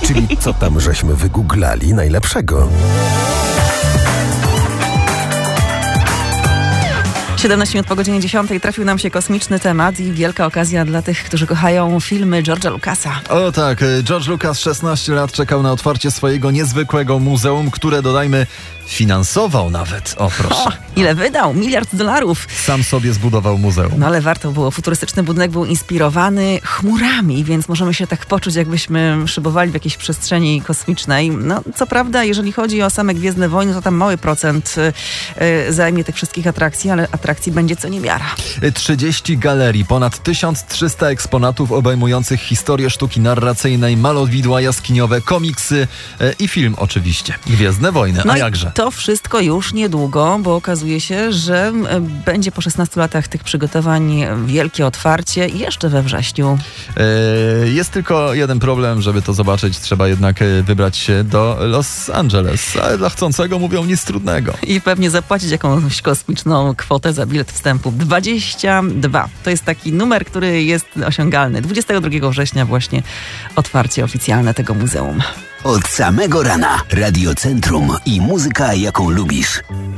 Czyli co tam żeśmy wygooglali najlepszego? 17 minut po godzinie 10 trafił nam się kosmiczny temat i wielka okazja dla tych, którzy kochają filmy George'a Lucasa. O tak, George Lucas 16 lat czekał na otwarcie swojego niezwykłego muzeum, które, dodajmy, finansował nawet. O proszę. O, ile wydał? $1 miliard. Sam sobie zbudował muzeum. No ale warto było. Futurystyczny budynek był inspirowany chmurami, więc możemy się tak poczuć, jakbyśmy szybowali w jakiejś przestrzeni kosmicznej. No co prawda, jeżeli chodzi o same Gwiezdne Wojny, to tam mały procent zajmie tych wszystkich atrakcji, ale atrakcji będzie co niemiara. 30 galerii, ponad 1300 eksponatów obejmujących historię sztuki narracyjnej, malowidła jaskiniowe, komiksy i film oczywiście. Gwiezdne Wojny, no a jakże? To wszystko już niedługo, bo okazuje się, że będzie po 16 latach tych przygotowań wielkie otwarcie jeszcze we wrześniu. Jest tylko jeden problem, żeby to zobaczyć, trzeba jednak wybrać się do Los Angeles, ale dla chcącego mówią nic trudnego. I pewnie zapłacić jakąś kosmiczną kwotę za bilet wstępu. 22. To jest taki numer, który jest osiągalny. 22 września właśnie otwarcie oficjalne tego muzeum. Od samego rana Radio Centrum i muzyka, jaką lubisz.